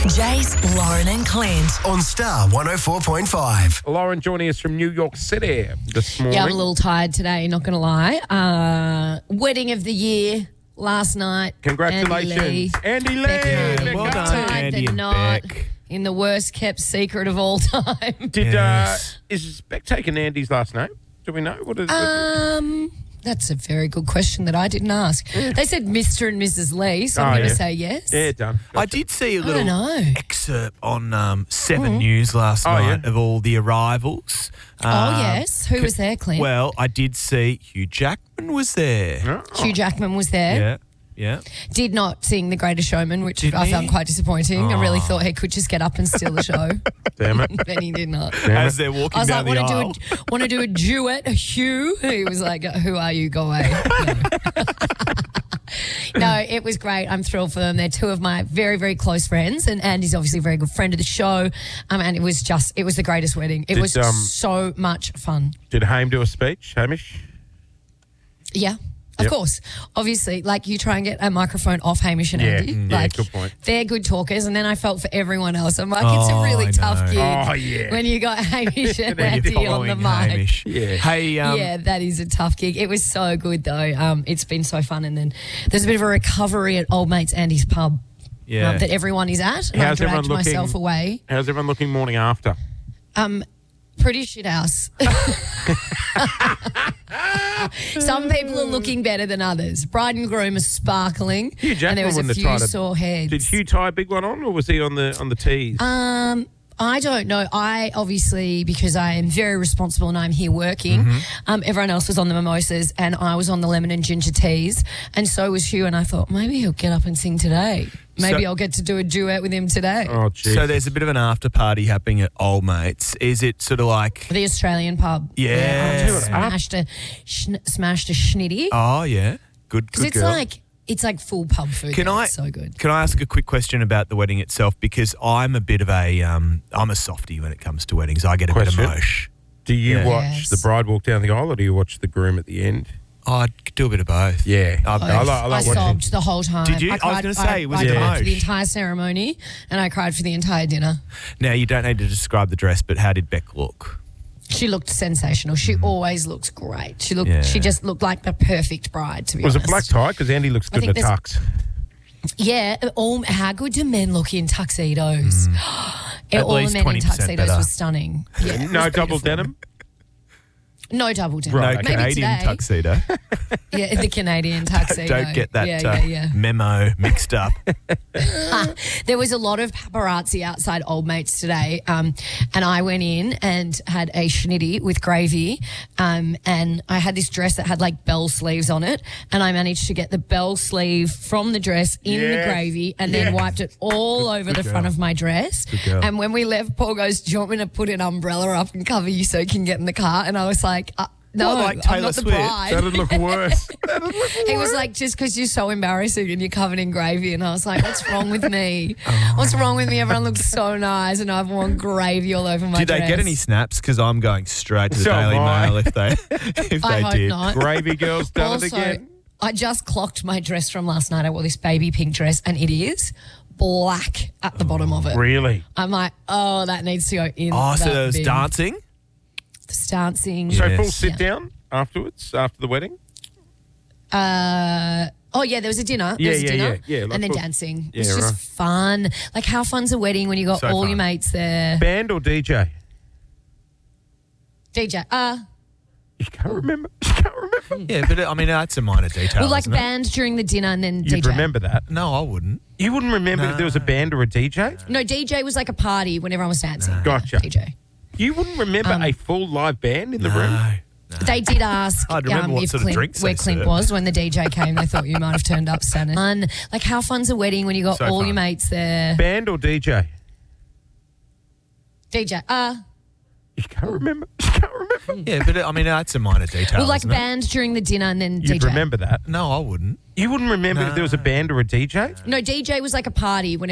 Jace, Lauren and Clint. On Star 104.5. Lauren joining us from New York City this morning. Yeah, I'm a little tired today, not going to lie. Wedding of the year last night. Congratulations. Andy Lee. Becky Becky. Well done, Andy the and knot Beck. in the worst kept secret of all time. Is Beck taking Andy's last name? Do we know? What is That's a very good question that I didn't ask. They said Mr. and Mrs. Lee, so I'm going to say yes. Yeah, done. I did see a don't little know. excerpt on 7 News last night of all the arrivals. Yes. Who was there, Clint? Well, I did see Hugh Jackman was there. Hugh Jackman was there. Yeah. Did not sing The Greatest Showman, which Didn't I he? found quite disappointing. I really thought he could just get up and steal the show. Damn it. Then he did not. As they're I walking was down like, the aisle. want to do a duet, Hugh? He was like, who are you? Go away. No, it was great. I'm thrilled for them. They're two of my very, very close friends, and Andy's obviously a very good friend of the show. And it was the greatest wedding. It was so much fun. Did Haim do a speech, Hamish? Yeah. Of course. Obviously, like you try and get a microphone off Hamish and Andy. Yeah, Like, good point. They're good talkers, and then I felt for everyone else. I'm like, it's a really I tough know. gig Oh, yeah. when you got Hamish and When Andy you're on the following mic. Hamish. Yeah. Hey, Yeah, that is a tough gig. It was so good though. It's been so fun, and then there's a bit of a recovery at Old Mates Andy's pub that everyone is at. And How's I everyone dragged looking? myself away. How's everyone looking morning after? Pretty shit house. Some people are looking better than others. Bride and groom are sparkling, Hugh and Jackman there was a wouldn't few have tried sore heads. Did Hugh tie a big one on, or was he on the tees? I don't know. I obviously, because I am very responsible and I'm here working, everyone else was on the mimosas and I was on the lemon and ginger teas, and so was Hugh, and I thought maybe he'll get up and sing today. Maybe I'll get to do a duet with him today. Oh, geez. So there's a bit of an after party happening at Old Mates. Is it sort of like... The Australian pub. Yeah. Where I smashed a schnitty. Oh, yeah. Good Because it's girl. it's like full pub food. Can there. I It's so good. Can I ask a quick question about the wedding itself? Because I'm a bit of a I'm a softie when it comes to weddings. I get a bit Question? emotion. Do you Yeah. watch Yes. the bride walk down the aisle, or do you watch the groom at the end? I do a bit of both. Yeah. I I like I watching. sobbed the whole time. Did you? I was cried, gonna say, was I it cried for emotion? the entire ceremony, and I cried for the entire dinner. Now you don't need to describe the dress, but how did Beck look? She looked sensational. She always looks great. She looked. Yeah. She just looked like the perfect bride. To be Was honest, it black tie? Because Andy looks good in think a tux. Yeah. How good do men look in tuxedos? At All least the men in 20% tuxedos better. was stunning. Yeah, it No was double beautiful. denim? No double denim. Right, No okay. Maybe Canadian today. tuxedo. Yeah, the Canadian tuxedo. Don't get that Yeah. memo mixed up. There was a lot of paparazzi outside Old Mates today, and I went in and had a schnitty with gravy, and I had this dress that had like bell sleeves on it, and I managed to get the bell sleeve from the dress in the Yes. gravy and then wiped it all over the front of my dress. girl. And when we left, Paul goes, "Do you want me to put an umbrella up and cover you so you can get in the car?" And I was like, no, What, like I'm Taylor not the Swift? bride. That'd look worse. He was like, just because you're so embarrassing and you're covered in gravy. And I was like, what's wrong with me? What's wrong with me? Everyone looks so nice and I've worn gravy all over my Did dress. they get any snaps? Because I'm going straight to the So Daily am I. Mail if they I hope did. not. Gravy girl's done Also, it again. I just clocked my dress from last night. I wore this baby pink dress and it is black at the bottom of it. Really? I'm like, oh, that needs to go in. Oh, so that there was bin. dancing? There's dancing. So Yes. full sit down afterwards, after the wedding? Oh, yeah, there was a dinner. There was a dinner. yeah, like and then full- dancing. Yeah, It's just right. fun. Like, how fun's a wedding when you got So all fun. your mates there? Band or DJ? DJ. You can't remember. You can't remember. Yeah, but I mean, that's a minor detail. Well, like isn't it? band during the dinner and then You'd DJ. remember that. No, I wouldn't. You wouldn't remember if there was a band or a DJ? No, DJ was like a party when everyone was dancing. Gotcha. DJ. You wouldn't remember a full live band in the room? No. They did ask I'd remember what if sort of Clint, drinks where they Clint served. was when the DJ came. They thought you might have turned up standing. Fun. Like, how fun's a wedding when you got So all fun. your mates there? Band or DJ? DJ. You can't remember. You can't remember. Yeah, but I mean, that's a minor detail. Well, like isn't it? band during the dinner and then You'd DJ. remember that. No, I wouldn't. You wouldn't remember if there was a band or a DJ? No, DJ was like a party when